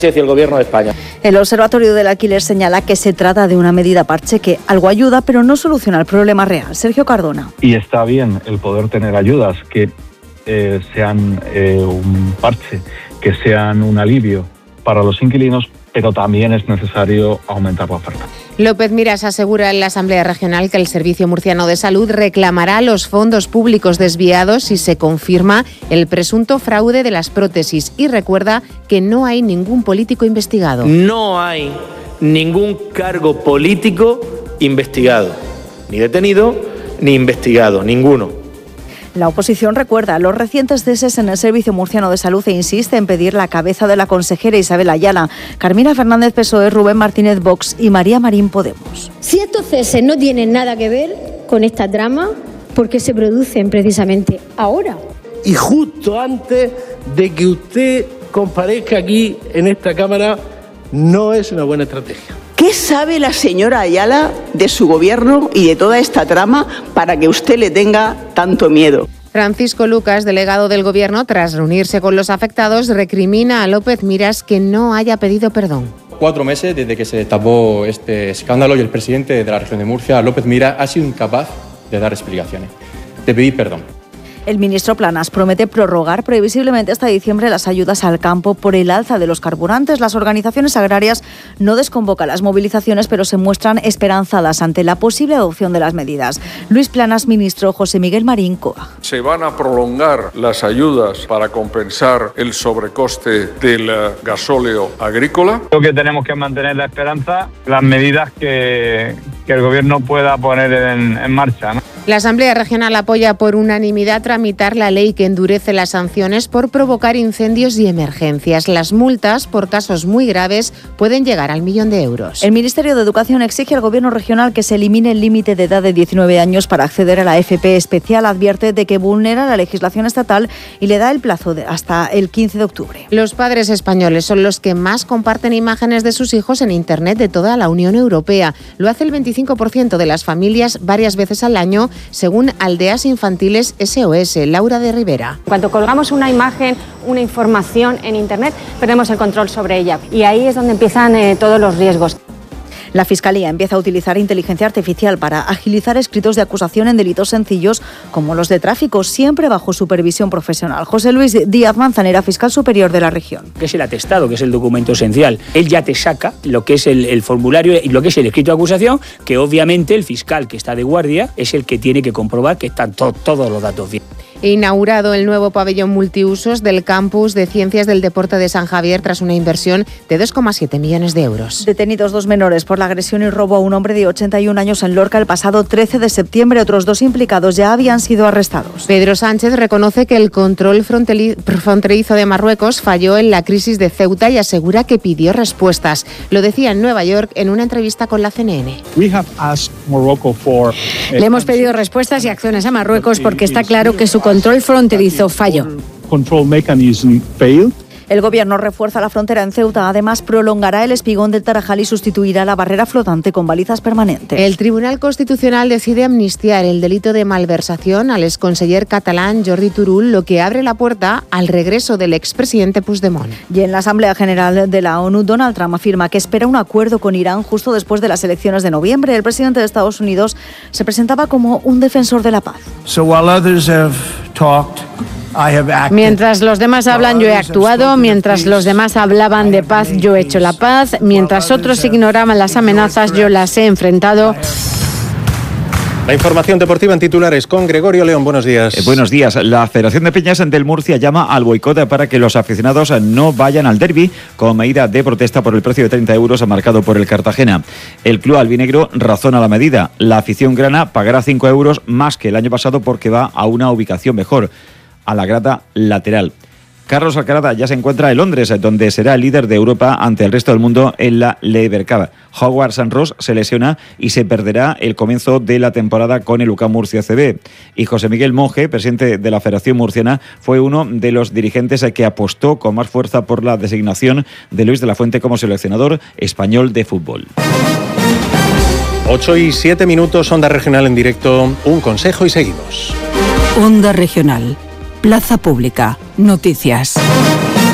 y el Gobierno de España. El Observatorio del Alquiler señala que se trata de una medida parche que algo ayuda, pero no soluciona el problema real. Sergio Cardona. Y está bien el poder tener ayudas que sean un parche, que sean un alivio para los inquilinos, pero también es necesario aumentar la oferta. López Miras asegura en la Asamblea Regional que el Servicio Murciano de Salud reclamará los fondos públicos desviados si se confirma el presunto fraude de las prótesis y recuerda que no hay ningún político investigado. No hay ningún cargo político investigado, ni detenido, ni investigado, ninguno. La oposición recuerda los recientes ceses en el Servicio Murciano de Salud e insiste en pedir la cabeza de la consejera Isabel Ayala, Carmina Fernández PSOE, Rubén Martínez Vox y María Marín Podemos. Si estos ceses no tienen nada que ver con esta trama, ¿por qué se producen precisamente ahora? Y justo antes de que usted comparezca aquí en esta Cámara, no es una buena estrategia. ¿Qué sabe la señora Ayala de su gobierno y de toda esta trama para que usted le tenga tanto miedo? Francisco Lucas, delegado del Gobierno, tras reunirse con los afectados, recrimina a López Miras que no haya pedido perdón. 4 meses desde que se destapó este escándalo y el presidente de la región de Murcia, López Miras, ha sido incapaz de dar explicaciones, de pedir perdón. El ministro Planas promete prorrogar previsiblemente hasta diciembre las ayudas al campo por el alza de los carburantes. Las organizaciones agrarias no desconvocan las movilizaciones, pero se muestran esperanzadas ante la posible adopción de las medidas. Luis Planas, ministro. José Miguel Marín, COA. Se van a prolongar las ayudas para compensar el sobrecoste del gasóleo agrícola. Creo que tenemos que mantener la esperanza, las medidas que el Gobierno pueda poner en marcha, ¿no? La Asamblea Regional apoya por unanimidad tramitar la ley que endurece las sanciones por provocar incendios y emergencias. Las multas por casos muy graves pueden llegar al 1.000.000 de euros. El Ministerio de Educación exige al Gobierno regional que se elimine el límite de edad de 19 años para acceder a la FP especial. Advierte de que vulnera la legislación estatal y le da el plazo hasta el 15 de octubre. Los padres españoles son los que más comparten imágenes de sus hijos en Internet de toda la Unión Europea. Lo hace el 25% de las familias varias veces al año, según Aldeas Infantiles SOS. Laura de Rivera. Cuando colgamos una imagen, una información en Internet, perdemos el control sobre ella. Y ahí es donde empiezan todos los riesgos. La Fiscalía empieza a utilizar inteligencia artificial para agilizar escritos de acusación en delitos sencillos como los de tráfico, siempre bajo supervisión profesional. José Luis Díaz Manzanera, fiscal superior de la región. Que es el atestado, que es el documento esencial. Él ya te saca lo que es el formulario y lo que es el escrito de acusación, que obviamente el fiscal que está de guardia es el que tiene que comprobar que están todos los datos bien. Inaugurado el nuevo pabellón multiusos del Campus de Ciencias del Deporte de San Javier tras una inversión de 2,7 millones de euros. Detenidos 2 menores por la agresión y robo a un hombre de 81 años en Lorca el pasado 13 de septiembre. Otros 2 implicados ya habían sido arrestados. Pedro Sánchez reconoce que el control fronterizo de Marruecos falló en la crisis de Ceuta y asegura que pidió respuestas. Lo decía en Nueva York en una entrevista con la CNN. Le hemos pedido respuestas y acciones a Marruecos porque está claro que su control fronterizo falló. El Gobierno refuerza la frontera en Ceuta. Además, prolongará el espigón del Tarajal y sustituirá la barrera flotante con balizas permanentes. El Tribunal Constitucional decide amnistiar el delito de malversación al exconseller catalán Jordi Turull, lo que abre la puerta al regreso del expresidente Puigdemont. Y en la Asamblea General de la ONU, Donald Trump afirma que espera un acuerdo con Irán justo después de las elecciones de noviembre. El presidente de Estados Unidos se presentaba como un defensor de la paz. Mientras los demás hablan, yo he actuado. Mientras los demás hablaban de paz, yo he hecho la paz. Mientras otros ignoraban las amenazas, yo las he enfrentado. La información deportiva en titulares con Gregorio León. Buenos días. Buenos días. La Federación de Peñas del Murcia llama al boicot para que los aficionados no vayan al derbi como medida de protesta por el precio de 30 euros marcado por el Cartagena. El club albinegro razona la medida. La afición grana pagará 5 euros más que el año pasado porque va a una ubicación mejor, a la grada lateral. Carlos Alcaraz ya se encuentra en Londres, donde será el líder de Europa ante el resto del mundo en la Laver Cup. Howard Sanros se lesiona y se perderá el comienzo de la temporada con el UCAM Murcia CB. Y José Miguel Monge, presidente de la Federación Murciana, fue uno de los dirigentes que apostó con más fuerza por la designación de Luis de la Fuente como seleccionador español de fútbol. 8:07, Onda Regional en directo. Un consejo y seguimos. Onda Regional. Plaza Pública. Noticias.